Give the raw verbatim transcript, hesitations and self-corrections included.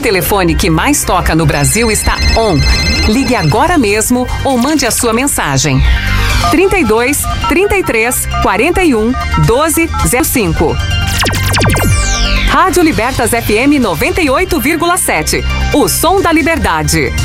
telefone que mais toca no Brasil está on. Ligue agora mesmo ou mande a sua mensagem. trinta e dois, trinta e três, quarenta e um, doze, zero cinco. Rádio Libertas F M noventa e oito vírgula sete. O som da liberdade.